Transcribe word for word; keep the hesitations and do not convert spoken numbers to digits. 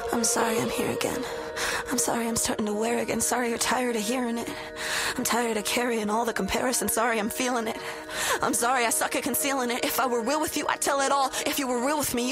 I'm sorry I'm here again. I'm sorry I'm starting to wear again. Sorry you're tired of hearing it. I'm tired of carrying all the comparisons. Sorry I'm feeling it. I'm sorry I suck at concealing it. If I were real with you, I'd tell it all. If you were real with me,